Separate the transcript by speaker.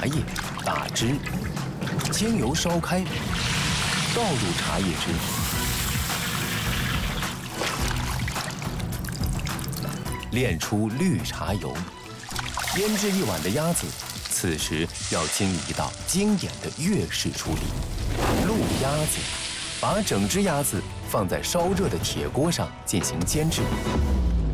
Speaker 1: 茶叶，打汁，煎油烧开，倒入茶叶汁，炼出绿茶油。腌制1晚的鸭子，此时要经历一道经典的粤式处理——卤鸭子。把整只鸭子放在烧热的铁锅上进行煎制。